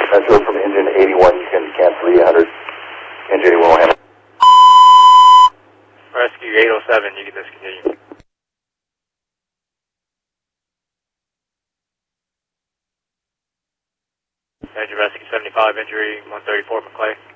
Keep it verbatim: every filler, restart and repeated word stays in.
Metro from engine eighty-one, you can cancel the eight hundred. Engine eighty-one will handle. Rescue eight oh seven, you can discontinue. Engine rescue seventy-five, injury one thirty-four, McClay.